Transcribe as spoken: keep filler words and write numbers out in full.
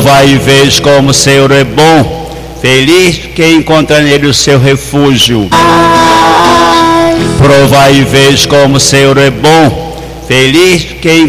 Provai e veja como o Senhor é bom. Feliz quem encontra nele o seu refúgio. Provai e veja como o Senhor é bom. Feliz quem